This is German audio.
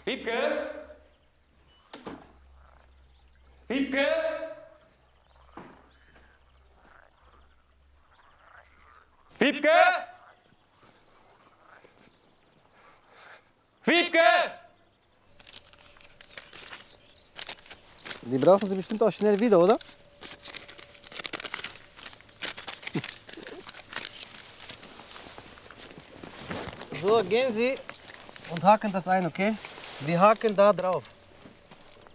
Wiebke? Wiebke? Wiebke? Wiebke? Die brauchen Sie bestimmt auch schnell wieder, oder? So, gehen Sie und haken das ein, okay? Wir haken da drauf.